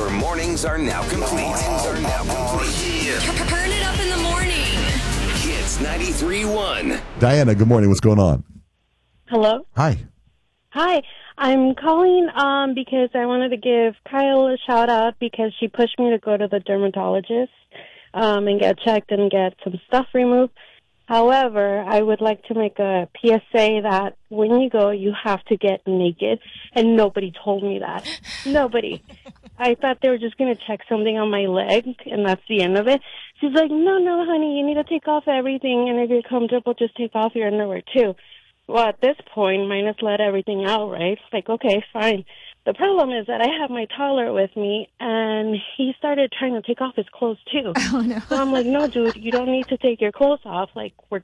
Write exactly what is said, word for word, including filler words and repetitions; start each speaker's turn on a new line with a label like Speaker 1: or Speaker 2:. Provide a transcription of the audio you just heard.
Speaker 1: Your mornings are now complete. Mornings are now complete.
Speaker 2: Turn it up in the morning.
Speaker 1: Hits ninety-three point one.
Speaker 3: Diana, good morning. What's going on?
Speaker 4: Hello.
Speaker 3: Hi.
Speaker 4: Hi. I'm calling um because I wanted to give Kyle a shout out because she pushed me to go to the dermatologist um and get checked and get some stuff removed. However, I would like to make a P S A that when you go, you have to get naked, and nobody told me that. Nobody. I thought they were just going to check something on my leg, and that's the end of it. She's like, no, no, honey, you need to take off everything, and if you're comfortable, just take off your underwear, too. Well, at this point, mine has let everything out, right? It's like, okay, fine. The problem is that I have my toddler with me, and he started trying to take off his clothes, too.
Speaker 5: Oh, no.
Speaker 4: So I'm like, no, dude, you don't need to take your clothes off. Like, we're